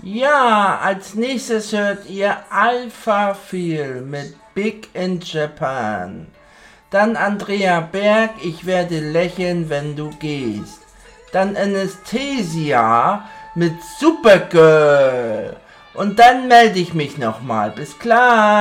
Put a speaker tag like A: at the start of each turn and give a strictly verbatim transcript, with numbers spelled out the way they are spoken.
A: Ja, als nächstes hört ihr Alpha Feel mit Big in Japan. Dann Andrea Berg, ich werde lächeln, wenn du gehst. Dann Anastasia mit Supergirl. Und dann melde ich mich nochmal. Bis klar.